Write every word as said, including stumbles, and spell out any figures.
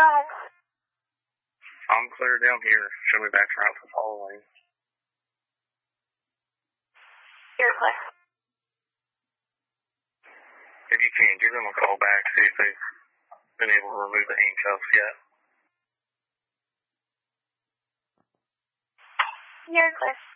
Go ahead. I'm clear down here. Show me back around for following. You're clear. If you can, give them a call back, see if they've been able to remove the handcuffs yet. You're clear.